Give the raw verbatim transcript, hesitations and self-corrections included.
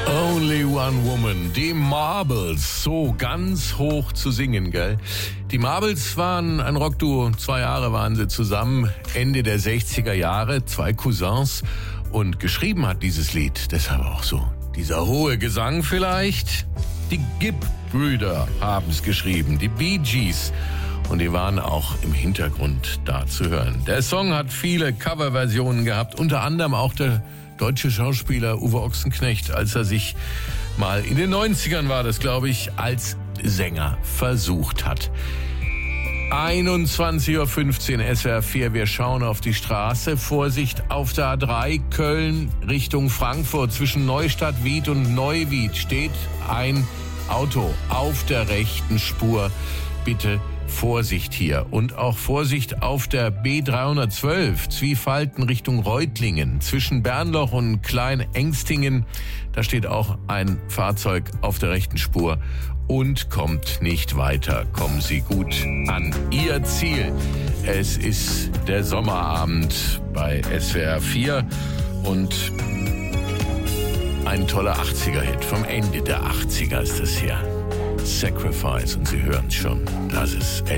Only One Woman, die Marbles, so ganz hoch zu singen, gell? Die Marbles waren ein Rockduo, zwei Jahre waren sie zusammen, Ende der sechziger Jahre, zwei Cousins, und geschrieben hat dieses Lied, deshalb auch so dieser hohe Gesang vielleicht. Die Gibb-Brüder haben es geschrieben, die Bee Gees, und die waren auch im Hintergrund da zu hören. Der Song hat viele Coverversionen gehabt, unter anderem auch der deutsche Schauspieler Uwe Ochsenknecht, als er sich mal in den neunzigern war das, glaube ich, als Sänger versucht hat. einundzwanzig Uhr fünfzehn S W R vier, wir schauen auf die Straße. Vorsicht auf der A drei, Köln Richtung Frankfurt. Zwischen Neustadt Wied und Neuwied steht ein Auto auf der rechten Spur. Bitte Vorsicht hier. Und auch Vorsicht auf der B dreihundertzwölf, Zwiefalten Richtung Reutlingen. Zwischen Bernloch und Klein-Engstingen, da steht auch ein Fahrzeug auf der rechten Spur und kommt nicht weiter. Kommen Sie gut an Ihr Ziel. Es ist der Sommerabend bei S W R vier und ein toller achtziger-Hit. Vom Ende der achtziger ist das hier. Sacrifice, und Sie hören schon, das ist